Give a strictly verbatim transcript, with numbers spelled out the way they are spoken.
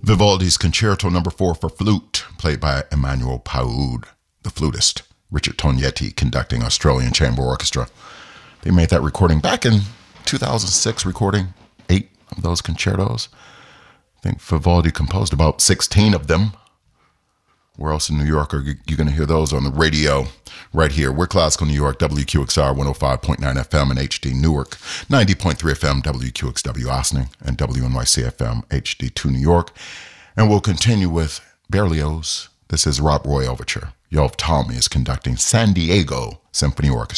Vivaldi's Concerto Number Four for Flute, played by Emmanuel Paoud, the flutist. Richard Tognetti conducting Australian Chamber Orchestra. They made that recording back in two thousand six, recording eight of those concertos. I think Vivaldi composed about sixteen of them. Where else in New York are you, you going to hear those on the radio? Right here. We're Classical New York, W Q X R one oh five point nine F M and H D Newark, ninety point three F M, W Q X W Ossining, and W N Y C F M, H D two New York. And we'll continue with Berlioz. This is Rob Roy Overture. Yov Talmy is conducting San Diego Symphony Orchestra.